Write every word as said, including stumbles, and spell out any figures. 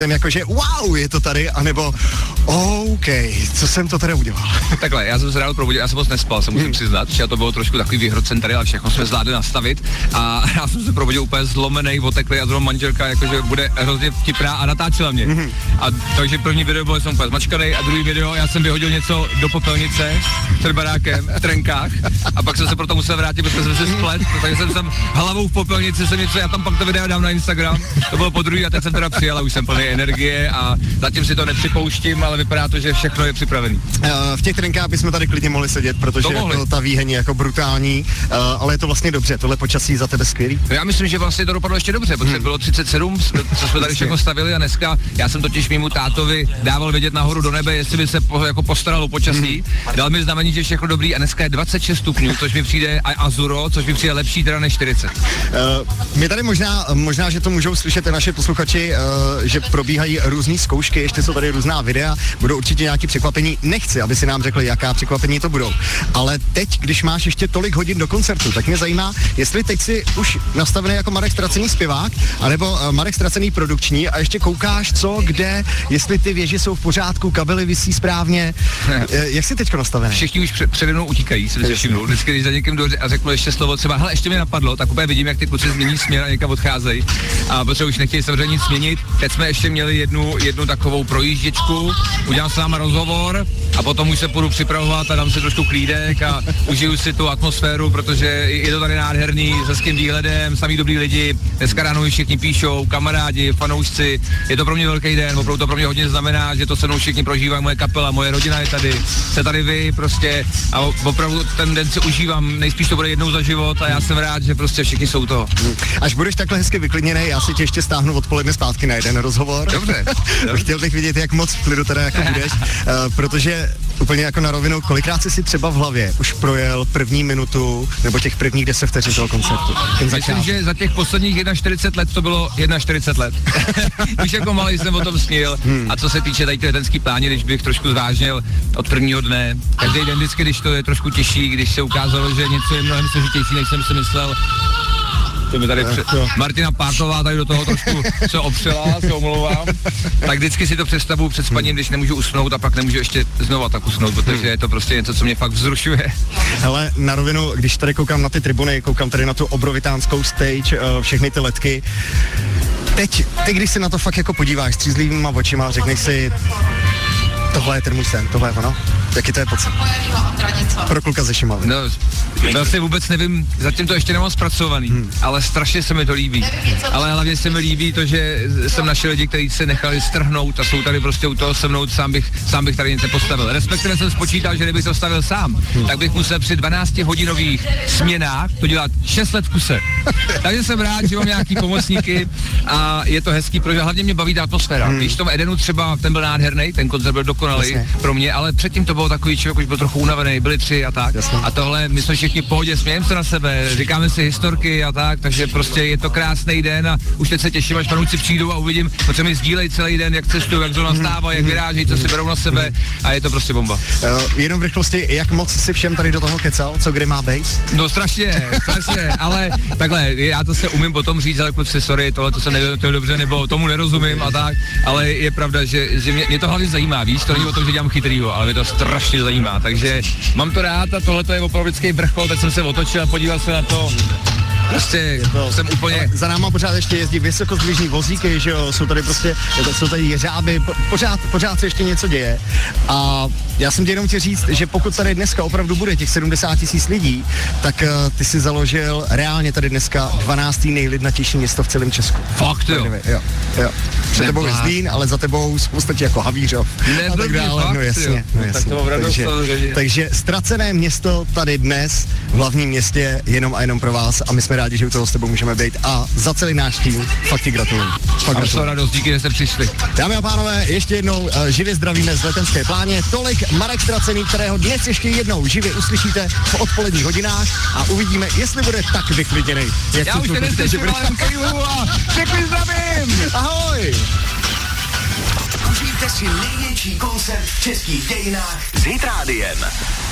jakože wow, je to tady, anebo OK, co jsem to tady udělal? Takhle, já jsem se rád probudil, já jsem moc nespal, se musím hmm. přiznat, že to bylo trošku takový vyhrocen tady, ale všechno jsme zvládli nastavit a já jsem se probudil úplně zlomený, oteklý a zrovna manželka jakože bude hrozně vtipná a natáčela mě. Hmm. A takže první video bylo, jsem úplně zmačkanej a druhý video, já jsem vyhodil něco do popelnice před barákem v trenkách a pak jsem se proto musel vrátit, protože jsem se splet, takže jsem tam hlavou v popelnici, jsem něco, já tam pak to video dám na Instagram, to bylo po druhý a teď jsem teda přijel a už jsem plný energie a zatím si to nepřipouštím, ale vypadá to, že všechno je připravené. Uh, v těch trenkách bychom tady klidně mohli sedět, protože jako ta výheň je jako brutální, uh, ale je to vlastně dobře, tohle počasí za tebe skvělý. Já myslím, že vlastně to dopadlo ještě dobře, protože hmm. bylo třicet sedm, co jsme tady všechno stavili a dneska já jsem totiž mému tátovi dával vědět nahoru do nebe, jestli by se po, jako postaralo počasí. Hmm. Dal mi znamení, že všechno dobrý a dneska je dvacet šest stupňů, což mi přijde a azuro, což mi přijde lepší teda než čtyřicet. Uh, my tady možná, možná, že to můžou slyšet i naši posluchači, uh, že probíhají různé zkoušky, ještě jsou tady různá videa, budou určitě nějaké překvapení. Nechci, aby si nám řekli, jaká překvapení to budou. Ale teď, když máš ještě tolik hodin do koncertu, tak mě zajímá, jestli teď si už nastavený jako Marek Ztracený zpěvák, anebo uh, Marek Ztracený produkční a ještě koukáš, co, kde, jestli ty věže jsou v pořádku, kabely visí správně. Jak jsi teďko nastavený? Všichni už před, přede mnou utíkají, jsem si všimnul. Vždycky, když za někým dojde a řeknu ještě slovo třeba, hele, ještě mi napadlo, tak úplně vidím, jak ty kluci změní směr a někam odcházejí. A protože už nechtějí samozřejmě nic změnit. Teď jsme ještě měli jednu, jednu takovou projížděčku, udělám s náma rozhovor a potom už se půjdu připravovat a dám si trošku klídek a užiju si tu atmosféru, protože je to tady nádherný, s hezkým výhledem, samý dobrý lidi, dneska ráno všichni píšou, kamarádi, fanoušci, je to pro mě velký den, opravdu to pro mě hodně znamená, že to se mnou všichni prožívají, moje kapela, moje rodina je tady, jste tady vy prostě a opravdu ten den si užívám, nejspíš to bude jednou za život a já jsem rád, že prostě všichni jsou to. Až budeš takhle hezky vyklidněnej, já si tě ještě stáhnu odpoledne zpátky na jeden rozhovor. Dobře. Chtěl bych vidět, jak moc v klidu teda jako budeš, uh, protože úplně jako na rovinu, kolikrát jsi si třeba v hlavě už projel první minutu nebo těch prvních deset vteřin toho koncertu? Myslím, že za těch posledních čtyřicet jedna let to bylo čtyřicet jedna let. Už jako malý jsem o tom snil hmm. a co se týče tady ty letenský plány, když bych trošku zvážnil od prvního dne, každý den vždycky, když to je trošku těžší, když se ukázalo, že něco je mnohem složitější, než jsem si myslel. To mi tady pře- Martina Pártová tady do toho trošku se opřela, se omlouvám. Tak vždycky si to představuju před spaním, když nemůžu usnout a pak nemůžu ještě znova tak usnout, protože je to prostě něco, co mě fakt vzrušuje. Hele, na rovinu, když tady koukám na ty tribuny, koukám tady na tu obrovitánskou stage, všechny ty letky. Teď, ty když se na to fakt jako podíváš střízlivýma očima, řekneš si, tohle je ten můj sen, tohle je ono. Jaký to je pocit? Pro kluka ze Šumavy. No, vlastně vůbec nevím, zatím to ještě nemám zpracovaný, hmm. ale strašně se mi to líbí. Ale hlavně se mi líbí to, že jsem našel lidi, kteří se nechali strhnout a jsou tady prostě u toho se mnou, sám bych, sám bych tady něco postavil. Respektive jsem spočítal, že kdybych to stavil sám, hmm. tak bych musel při dvanáctihodinových směnách to dělat šest let v kuse. Takže jsem rád, že mám nějaký pomocníky a je to hezký, protože hlavně mě baví ta atmosféra. Hmm. Když v tom Edenu třeba, ten byl nádherný, ten koncert byl dokonalý pro mě, ale předtím to bylo takový člověk, už byl trochu unavený, byli tři a tak. Jasně. A tohle, my jsme všichni v pohodě, smějeme se na sebe, říkáme si historky a tak, takže prostě je to krásný den a už teď se těším, až fanoušci přijdou a uvidím, protože mi sdílejí celý den, jak cestují, jak zóna stává, jak vyrážejí, co si berou na sebe a je to prostě bomba. Uh, jenom v rychlosti, jak moc si všem tady do toho kecal, co kde má bejt? No strašně, strašně, ale takhle, já to se umím potom říct, ale kluci, sorry, tohle to se nevím, to je dobře, nebo tomu nerozumím a tak, ale je pravda, že, že mě, mě to hlavně zajímá, víš, to není o tom, že dělám chytrýho, ale mě to strašně zajímá, takže mám to rád a tohle to je opravdu vždycký vrchol, tak jsem se otočil a podíval se na to. Prostě to, jsem úplně... Za náma pořád ještě jezdí vysokozdvižní vozíky, že jo, jsou tady prostě, jsou tady jeřáby, po, pořád, pořád se ještě něco děje. A já jsem tě jenom chtěl říct, že pokud tady dneska opravdu bude těch sedmdesát tisíc lidí, tak uh, ty si založil reálně tady dneska dvanáctý nejlidnatější město v celém Česku. Fakt jo? Jo, jo. Před tebou je Zlín, ale za tebou spousta jako Havířov. A tak dále, fakt, no jasně, no jasně. Takže, takže Ztracené město tady dnes v hlavním městě jenom a jenom pro vás a my jsme rádi, že u toho s tebou můžeme být a za celý náš tým fakt ti gratuluju. Mám to radost, díky, že jste přišli. Dámy a pánové, ještě jednou uh, živě zdravíme z Letenské pláně. Tolik Marek Ztracený, kterého dnes ještě jednou živě uslyšíte v odpoledních hodinách a uvidíme, jestli bude tak vyklidněnej. Já už tady slyším, ale a všechny zdravím! Ahoj! Užijte si největší koncert v českých dějinách s Hit Rádiem.